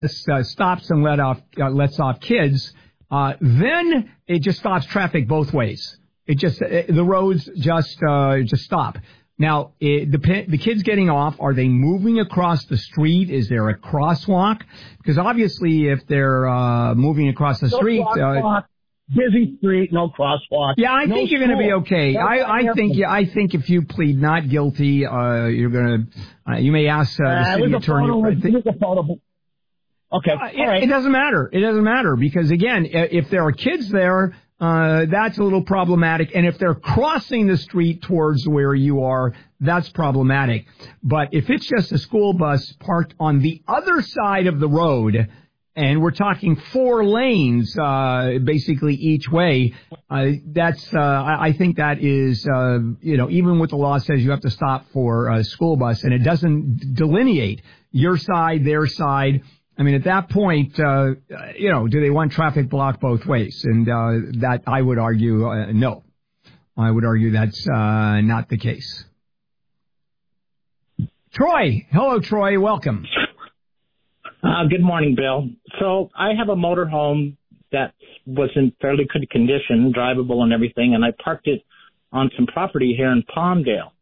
stops and lets off kids, then it just stops traffic both ways. The roads just stop. Now, the kids getting off, are they moving across the street? Is there a crosswalk? Because obviously, if they're moving across the street, busy street, no crosswalk. Yeah, I think you're going to be okay. I think if you plead not guilty, you're going to. You may ask the city attorney. Okay. All right. It doesn't matter. It doesn't matter because, again, if there are kids there, that's a little problematic. And if they're crossing the street towards where you are, that's problematic. But if it's just a school bus parked on the other side of the road, and we're talking 4 lanes, basically each way, I think that is, even what the law says you have to stop for a school bus, and it doesn't delineate your side, their side. I mean, at that point, do they want traffic blocked both ways? And that I would argue, no. I would argue that's not the case. Troy. Hello, Troy. Welcome. Good morning, Bill. So I have a motorhome that was in fairly good condition, drivable and everything, and I parked it on some property here in Palmdale.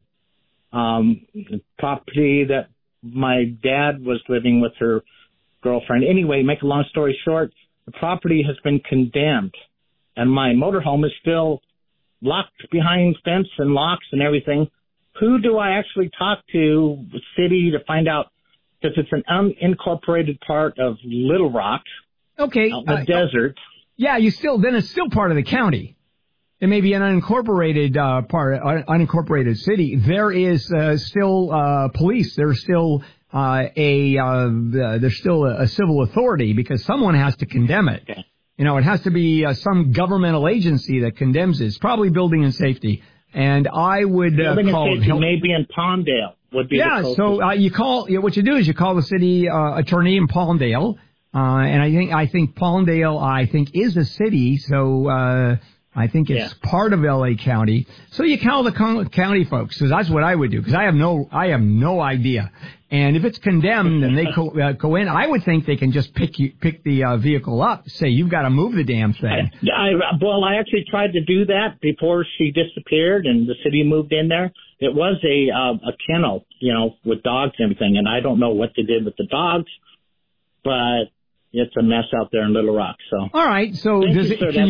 Property that my dad was living with her girlfriend. Anyway, make a long story short, the property has been condemned, and my motorhome is still locked behind fence and locks and everything. Who do I actually talk to, the city, to find out? Because it's an unincorporated part of Little Rock. Okay. Out in the desert. Yeah, then it's still part of the county. It may be an unincorporated unincorporated city. There is still police. There's still there's still a civil authority because someone has to condemn it. Okay. It has to be some governmental agency that condemns it. It's probably Building and Safety. And I would Building call and Safety maybe in Palmdale would be the closest. So you call. What you do is you call the city attorney in Palmdale, and I think Palmdale is a city, so I think it's part of L.A. County. So you call the county folks, because that's what I would do, because I have no idea. And if it's condemned and they go in, I would think they can just pick the vehicle up, say you've got to move the damn thing. I actually tried to do that before she disappeared and the city moved in there. It was a kennel, with dogs and everything, and I don't know what they did with the dogs, but it's a mess out there in Little Rock. So all right. So can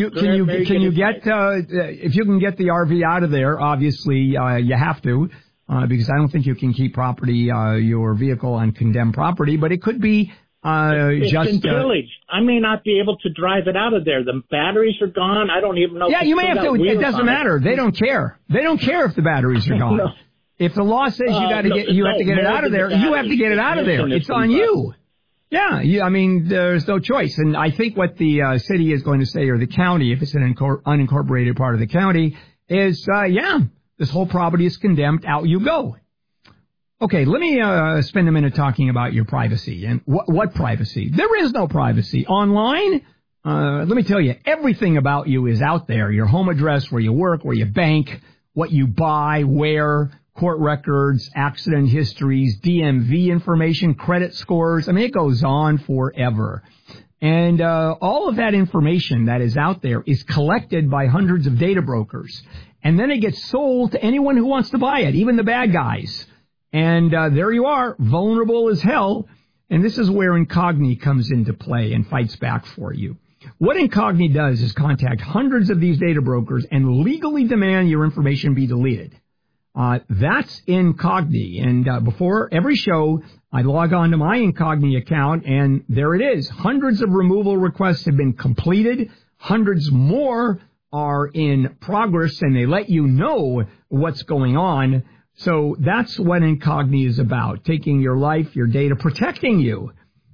you get if you can get the RV out of there? Obviously, you have to. Because I don't think you can keep your vehicle on condemned property, but it could be it's been pillaged. I may not be able to drive it out of there. The batteries are gone. I don't even know. Yeah, you may have to. It doesn't matter. They don't care. They don't care if the batteries are gone. No. If the law says you have to get it out of there, you have to get it out of there. It's on you. Yeah, there's no choice. And I think what the city is going to say, or the county, if it's an unincorporated part of the county, is this whole property is condemned. Out you go. Okay, let me spend a minute talking about your privacy. And what privacy? There is no privacy. Online, let me tell you, everything about you is out there. Your home address, where you work, where you bank, what you buy, where, court records, accident histories, DMV information, credit scores. It goes on forever. And all of that information that is out there is collected by hundreds of data brokers. And then it gets sold to anyone who wants to buy it, even the bad guys. And there you are, vulnerable as hell. And this is where Incogni comes into play and fights back for you. What Incogni does is contact hundreds of these data brokers and legally demand your information be deleted. That's Incogni. And before every show, I log on to my Incogni account, and there it is. Hundreds of removal requests have been completed. Hundreds more are in progress, and they let you know what's going on. So that's what Incogni is about, taking your life, your data, protecting you.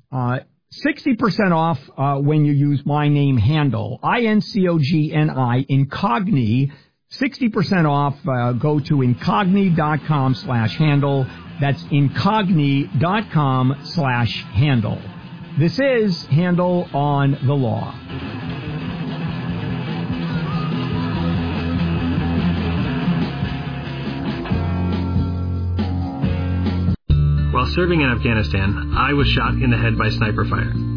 60% off when you use my name handle, INCOGNI, Incogni. 60% off. Go to incogni.com/handle. That's incogni.com/handle. This is Handle on the Law. While serving in Afghanistan, I was shot in the head by sniper fire.